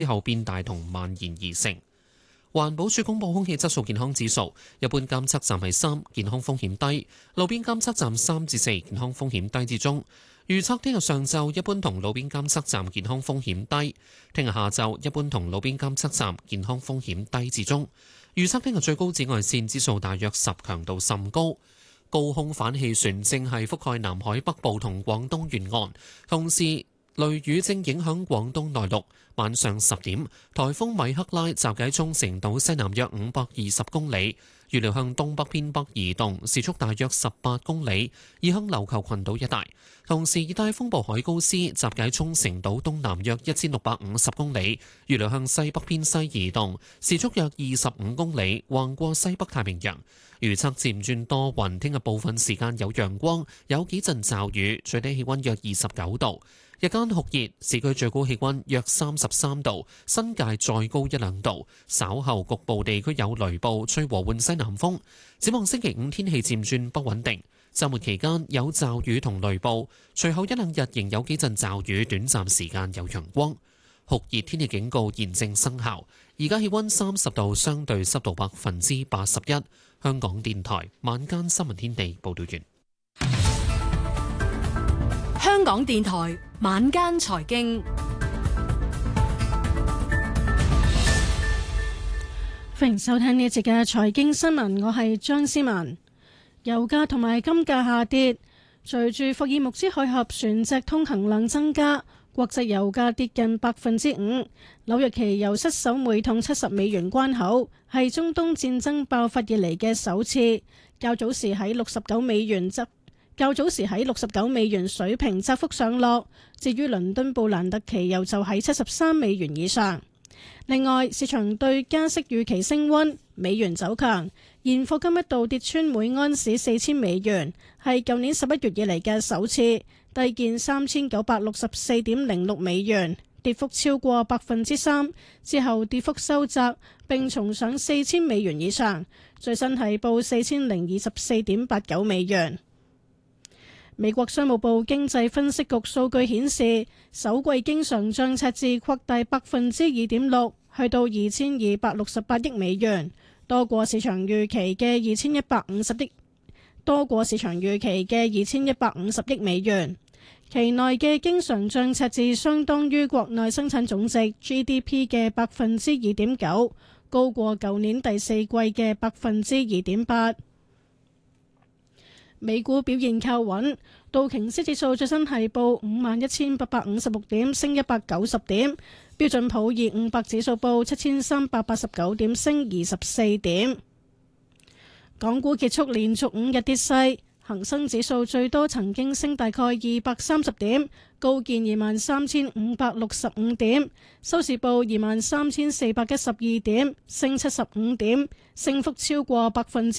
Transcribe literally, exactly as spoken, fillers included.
之後變大同蔓延而成。環保署公布空氣質素健康指數，一般監測站係三，健康風險低；路邊監測站三至四，健康風險低至中。預測聽日上晝一般同路邊監測站健康風險低，聽日下晝一般同路邊監測站健康風險低至中。預測聽日最高紫外線指數大約十，強度甚高。高空反氣旋正係覆蓋南海北部同廣東沿岸，同時雷雨正影響廣東內陸。晚上十點，颱風米克拉集結喺沖繩島西南約五百二十公里，預料向東北偏北移動，時速大約十八公里，移向琉球群島一帶。同時，熱帶風暴海高斯集結喺沖繩島東南約一千六百五十公里，預料向西北偏西移動，時速約二十五公里，橫過西北太平洋。預測漸轉多雲，聽日部分時間有陽光，有幾陣驟雨，最低氣溫約二十九度。日間酷熱，市區最高氣溫約三十三度，新界再高一兩度。稍後局部地區有雷暴，吹和緩西南風。展望星期五天氣漸轉不穩定，週末期間有驟雨同雷暴，隨後一兩日仍有幾陣驟雨，短暫時間有陽光。酷熱天氣警告現正生效。而家氣溫三十度，相對濕度百分之八十一。香港電台晚間新聞天地報道完。 香港電台晚間財經， 歡迎收聽呢一節嘅財經新聞，我係張思文。油價同埋金價下跌，隨住霍爾木茲海峽船隻通行量增加，國際油價跌近百分之五。紐約期油失守每桶七十美元關口，係中東戰爭爆發以嚟嘅首次。較早時喺六十九美元執。較早時喺六十九美元水平窄幅上落，至於倫敦布蘭特期油就喺七十三美元以上。另外，市場對加息預期升溫，美元走強，現貨金一度跌穿每盎司四千美元，係舊年十一月以嚟嘅首次，低見三千九百六十四點零六美元，跌幅超過百分之三。之後跌幅收窄，並重上四千美元以上，最新係報四千零二十四點八九美元。美國商務部經濟分析局數據顯示，首季經常賬赤字擴大百分之二點六，去到二千二百六十八億美元，多過市場預期嘅二千一百五十億，多過市場預期嘅二千一百五十億美元。期內嘅經常賬赤字相當於國內生產總值 G D P 嘅百分之二點九，高過舊年第四季嘅百分之二點八。美股表現靠穩，道瓊斯指數最新係報五萬一千八百五十六點，升一百九十點；標準普爾五百指數報七千三百八十九點，升二十四點。港股結束連續五日跌勢，恒生指數最多曾經升大概二百三十點，高見二萬三千五百六十五點，收市報二萬三千四百一十二點，升七十五點，升幅超過百分之